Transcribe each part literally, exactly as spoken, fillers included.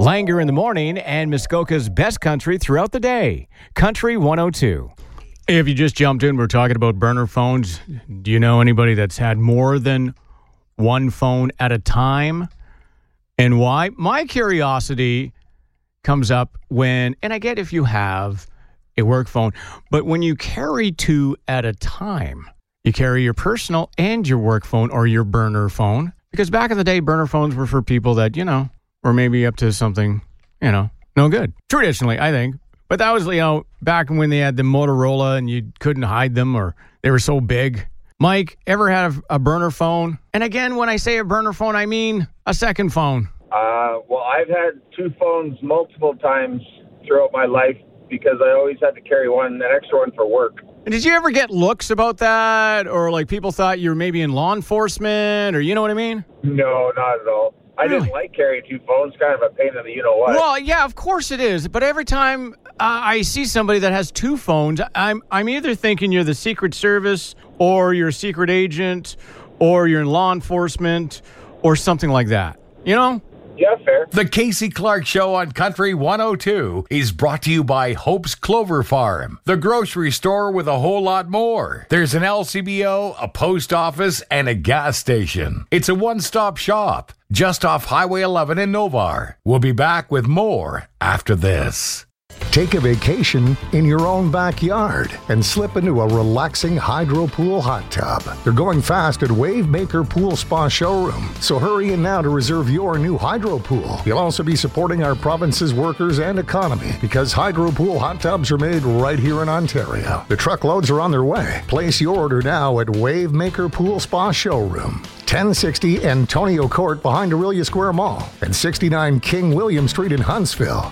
Langer in the morning and Muskoka's best country throughout the day. Country one oh two. If you just jumped in, we're talking about burner phones. Do you know anybody that's had more than one phone at a time? And why? My curiosity comes up when, and I get if you have a work phone, but when you carry two at a time, you carry your personal and your work phone or your burner phone. Because back in the day, burner phones were for people that, you know, were maybe up to something, you know, no good. Traditionally, I think. But that was, you know, back when they had the Motorola and you couldn't hide them or they were so big. Mike, ever had a, a burner phone? And again, when I say a burner phone, I mean a second phone. Uh, well, I've had two phones multiple times throughout my life because I always had to carry one, an extra one for work. And did you ever get looks about that? Or like people thought you were maybe in law enforcement or you know what I mean? No, not at all. I Really? didn't like carrying two phones, kind of a pain in the you-know-what. Well, yeah, of course it is. But every time uh, I see somebody that has two phones, I'm I'm either thinking you're the Secret Service or you're a secret agent or you're in law enforcement or something like that. You know? Yeah, fair. The Casey Clark Show on Country one oh two is brought to you by Hope's Clover Farm, the grocery store with a whole lot more. There's an L C B O, a post office, and a gas station. It's a one-stop shop just off Highway eleven in Novar. We'll be back with more after this. Take a vacation in your own backyard and slip into a relaxing hydro pool hot tub. They're going fast at Wavemaker Pool Spa Showroom, so hurry in now to reserve your new hydro pool. You'll also be supporting our province's workers and economy because hydro pool hot tubs are made right here in Ontario. The truckloads are on their way. Place your order now at Wavemaker Pool Spa Showroom. ten sixty Antonio Court behind Aurelia Square Mall and sixty-nine King William Street in Huntsville.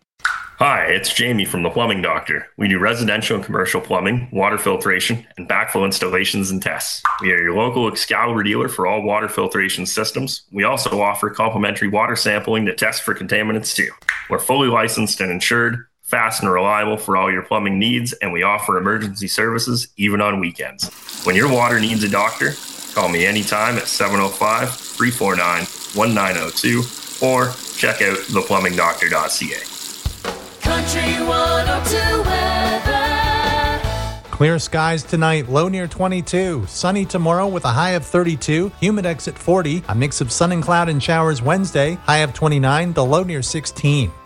Hi, it's Jamie from The Plumbing Doctor. We do residential and commercial plumbing, water filtration, and backflow installations and tests. We are your local Excalibur dealer for all water filtration systems. We also offer complimentary water sampling to test for contaminants too. We're fully licensed and insured, fast and reliable for all your plumbing needs, and we offer emergency services even on weekends. When your water needs a doctor, call me anytime at seven oh five, three four nine, one nine oh two or check out the plumbing doctor dot c a. Country one oh two weather. Clear skies tonight, low near twenty-two. Sunny tomorrow with a high of thirty-two. Humidex at forty. A mix of sun and cloud and showers Wednesday, high of twenty-nine, the low near sixteen.